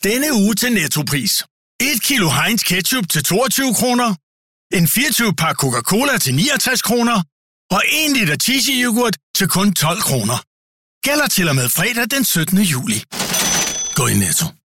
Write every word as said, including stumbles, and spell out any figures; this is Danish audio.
Denne uge til Nettopris. et kilo Heinz ketchup til toogtyve kroner. En fireogtyve pakke Coca-Cola til niogtres kroner. Og en liter cheesy-yoghurt til kun tolv kroner. Gælder til og med fredag den syttende juli. Gå i Netto.